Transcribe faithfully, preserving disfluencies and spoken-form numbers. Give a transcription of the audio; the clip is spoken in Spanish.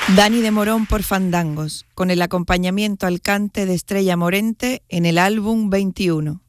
Dani de Morón por Fandangos, con el acompañamiento al cante de Estrella Morente en el álbum veintiuno.